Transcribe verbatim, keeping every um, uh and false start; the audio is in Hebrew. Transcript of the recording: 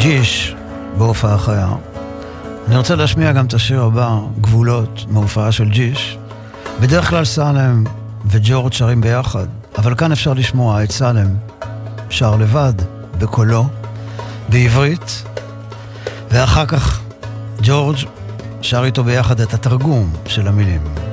ג'יש בהופעה חיה. אני רוצה להשמיע גם את השיר הבא, גבולות, מהופעה של ג'יש. בדרך כלל סלם וג'ורג' שרים ביחד, אבל כאן אפשר לשמוע את סלם שר לבד, בקולו, בעברית, ואחר כך ג'ורג' שר איתו ביחד את התרגום של המילים.